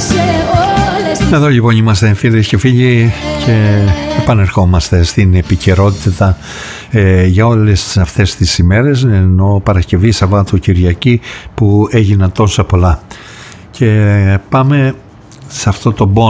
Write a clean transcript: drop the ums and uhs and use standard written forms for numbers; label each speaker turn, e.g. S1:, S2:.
S1: Εδώ λοιπόν είμαστε φίλες και φίλοι και επανερχόμαστε στην επικαιρότητα για όλες αυτές τις ημέρες, ενώ Παρασκευή, Σαββάτο, Κυριακή που έγιναν τόσα πολλά. Και πάμε σε αυτό το bonus